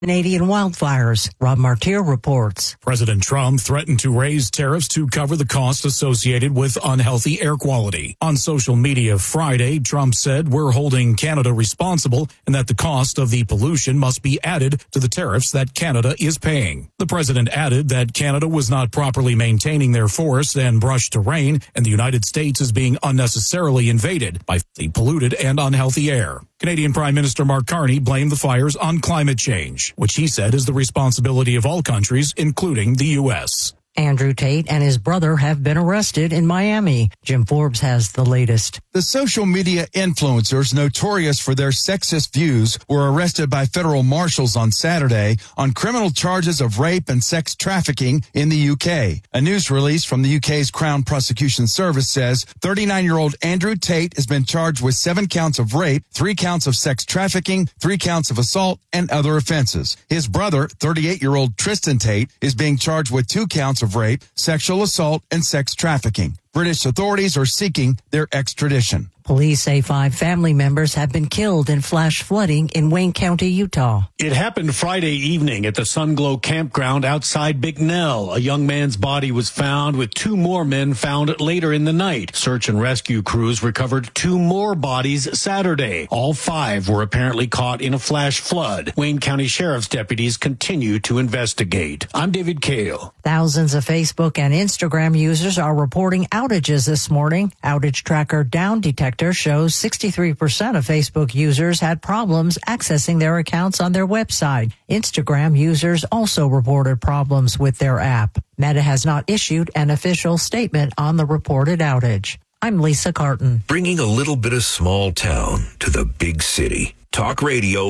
Canadian wildfires. Rob Martier reports. President Trump threatened to raise tariffs to cover the cost associated with unhealthy air quality. On social media Friday, Trump said we're holding Canada responsible and that the cost of the pollution must be added to the tariffs that Canada is paying. The president added that Canada was not properly maintaining their forests and brush terrain, and the United States is being unnecessarily invaded by the polluted and unhealthy air. Canadian Prime Minister Mark Carney blamed the fires on climate change, which he said is the responsibility of all countries, including the U.S. Andrew Tate and his brother have been arrested in Miami. Jim Forbes has the latest. The social media influencers notorious for their sexist views were arrested by federal marshals on Saturday on criminal charges of rape and sex trafficking in the UK. A news release from the UK's Crown Prosecution Service says 39-year-old Andrew Tate has been charged with 7 counts of rape, 3 counts of sex trafficking, 3 counts of assault, and other offenses. His brother, 38-year-old Tristan Tate, is being charged with 2 counts of rape, sexual assault, and sex trafficking. British authorities are seeking their extradition. Police say 5 family members have been killed in flash flooding in Wayne County, Utah. It happened Friday evening at the Sunglow campground outside Bicknell. A young man's body was found with 2 more men found later in the night. Search and rescue crews recovered 2 more bodies Saturday. All 5 were apparently caught in a flash flood. Wayne County Sheriff's deputies continue to investigate. I'm David Kale. Thousands of Facebook and Instagram users are reporting outages this morning. Outage Tracker Down Detector shows 63% of Facebook users had problems accessing their accounts on their website. Instagram users also reported problems with their app. Meta has not issued an official statement on the reported outage. I'm Lisa Carton. Bringing a little bit of small town to the big city. Talk Radio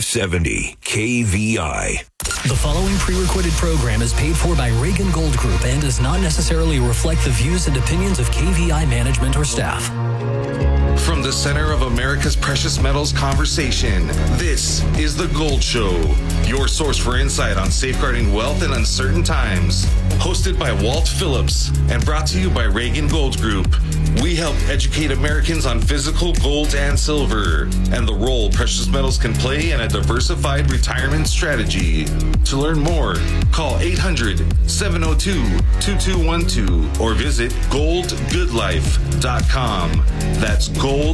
570 KVI. The following pre-recorded program is paid for by Reagan Gold Group and does not necessarily reflect the views and opinions of KVI management or staff. From the center of America's precious metals conversation, this is The Gold Show, your source for insight on safeguarding wealth in uncertain times. Hosted by Walt Phillips and brought to you by Reagan Gold Group. We help educate Americans on physical gold and silver and the role precious metals can play in a diversified retirement strategy. To learn more, call 800-702-2212 or visit goldgoodlife.com. That's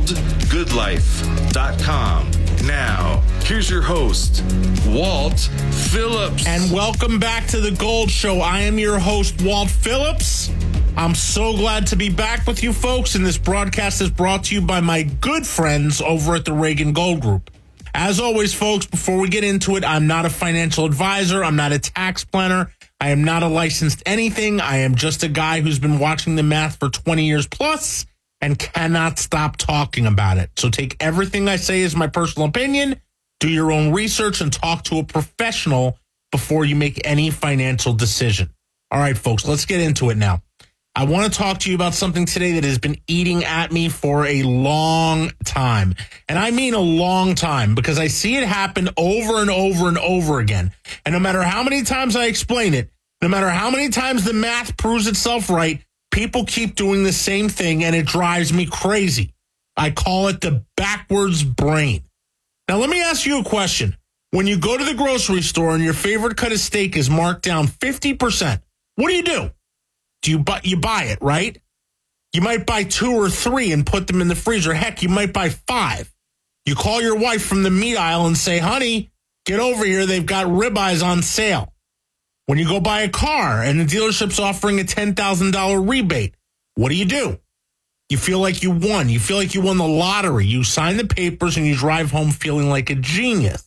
goldgoodlife.com. Now, here's your host, Walt Phillips. And welcome back to The Gold Show. I am your host, Walt Phillips. I'm so glad to be back with you folks, and this broadcast is brought to you by my good friends over at the Reagan Gold Group. As always, folks, before we get into it, I'm not a financial advisor. I'm not a tax planner. I am not a licensed anything. I am just a guy who's been watching the math for 20 years plus and cannot stop talking about it. So take everything I say as my personal opinion, do your own research, and talk to a professional before you make any financial decision. All right, folks, let's get into it now. I want to talk to you about something today that has been eating at me for a long time. And I mean a long time, because I see it happen over and over and over again. And no matter how many times I explain it, no matter how many times the math proves itself right, people keep doing the same thing, and it drives me crazy. I call it the backwards brain. Now, let me ask you a question. When you go to the grocery store and your favorite cut of steak is marked down 50%, what do? You buy it, right? You might buy 2 or 3 and put them in the freezer. Heck, you might buy 5. You call your wife from the meat aisle and say, honey, get over here. They've got ribeyes on sale. When you go buy a car and the dealership's offering a $10,000 rebate, what do? You feel like you won. You feel like you won the lottery. You sign the papers and you drive home feeling like a genius.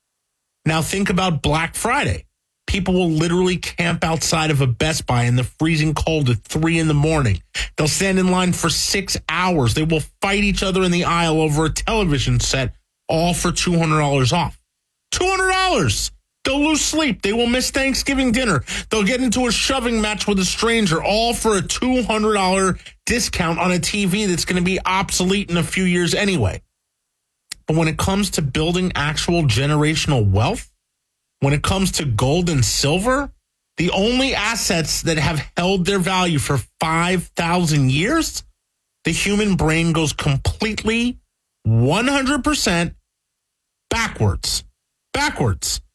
Now think about Black Friday. People will literally camp outside of a Best Buy in the freezing cold at 3 a.m. They'll stand in line for 6 hours. They will fight each other in the aisle over a television set, all for $200 off. $200! They'll lose sleep. They will miss Thanksgiving dinner. They'll get into a shoving match with a stranger, all for a $200 discount on a TV that's going to be obsolete in a few years anyway. But when it comes to building actual generational wealth, when it comes to gold and silver, the only assets that have held their value for 5,000 years, the human brain goes completely 100% backwards.